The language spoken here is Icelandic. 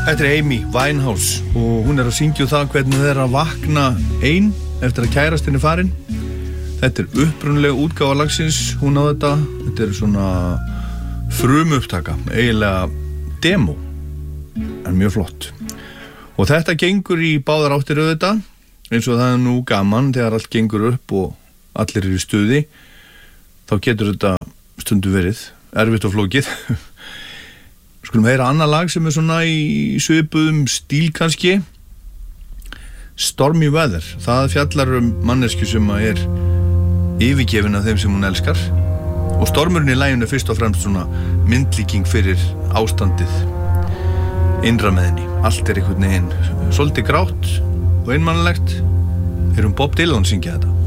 Þetta Amy Winehouse og hún að syngja það hvernig það að vakna ein eftir að kærastinn farin. Þetta upprunalega útgáfa lagsins, hún á þetta. Þetta svona frumupptaka, eiginlega demo, en mjög flott. Og þetta gengur í báðar áttir auðvitað, eins og það nú gaman þegar allt gengur upp og allir eru í stuði. Þá getur þetta stundu verið erfitt og flókið. Skulum heyra annað lag sem svona í svipuðum stíl kannski. Stormy Weather. Það fjallar mannesku sem yfirgefin af þeim sem hún elskar. Og stormurinn í laginu fyrst og fremst svona myndlíking fyrir ástandið innra með henni. Allt einhvern veginn svolítið grátt og einmannlegt. Heyrum Bob Dylan syngja þetta.